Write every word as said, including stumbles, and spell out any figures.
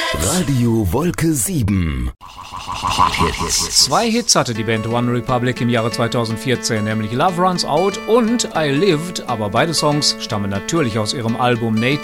Radio Wolke sieben. Zwei Hits hatte die Band One Republic im Jahre zweitausendvierzehn, nämlich Love Runs Out und I Lived, aber beide Songs stammen natürlich aus ihrem Album Native